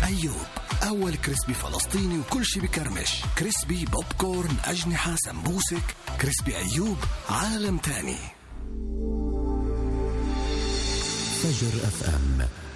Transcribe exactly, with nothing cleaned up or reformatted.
أيوب، أول كريسبي فلسطيني وكل شي بكرمش. كريسبي بوب كورن، أجنحة، سمبوسك. كريسبي أيوب عالم تاني. فجر أف أم.